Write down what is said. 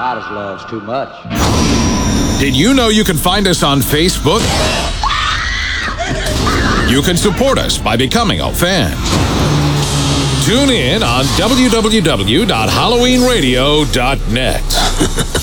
Spiders loves too much. Did you know you can find us on Facebook? You can support us by becoming a fan. Tune in on www.halloweenradio.net.